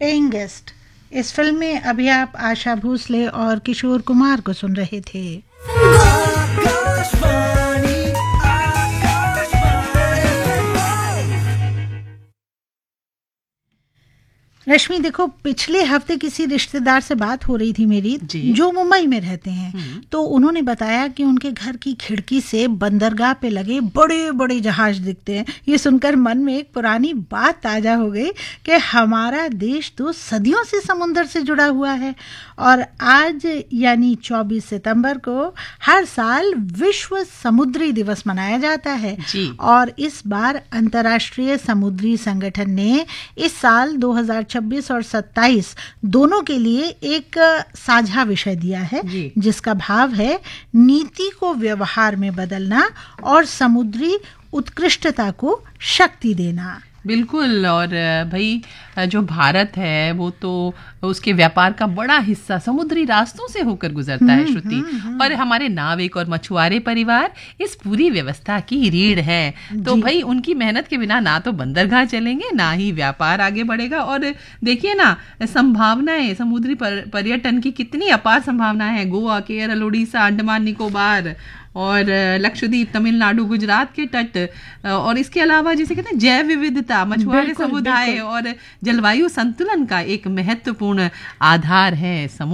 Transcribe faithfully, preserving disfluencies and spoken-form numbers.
Paying guest. इस film में अभी आप आशा भोसले और किशोर कुमार को सुन रहे थे। रश्मि देखो, पिछले हफ्ते किसी रिश्तेदार से बात हो रही थी मेरी जो मुंबई में रहते हैं, तो उन्होंने बताया कि उनके घर की खिड़की से बंदरगाह पे लगे बड़े बड़े जहाज दिखते हैं। ये सुनकर मन में एक पुरानी बात ताजा हो गई कि हमारा देश तो सदियों से समुद्र से जुड़ा हुआ है और आज यानी चौबीस सितंबर को हर साल विश्व समुद्री दिवस मनाया जाता है। और इस बार अंतर्राष्ट्रीय समुद्री संगठन ने इस साल दो हज़ार छब्बीस और सत्ताईस दोनों के लिए एक साझा विषय दिया है, जिसका भाव है नीति को व्यवहार में बदलना और समुद्री उत्कृष्टता को शक्ति देना। बिल्कुल। और भाई जो भारत है वो तो उसके व्यापार का बड़ा हिस्सा समुद्री रास्तों से होकर गुजरता है श्रुति, और हमारे नाविक और मछुआरे परिवार इस पूरी व्यवस्था की रीढ़ है। तो भाई उनकी मेहनत के बिना ना तो बंदरगाह चलेंगे, ना ही व्यापार आगे बढ़ेगा। और देखिए ना, संभावनाएं समुद्री पर्यटन की कितनी अपार संभावनाएं हैं। गोवा, केरल, उड़ीसा, अंडमान निकोबार और लक्षद्वीप, तमिलनाडु, गुजरात के तट, और इसके अलावा जिसे कहते हैं जैव विविधता, मछुआरे समुदाय और जलवायु संतुलन का एक महत्वपूर्ण आधार है।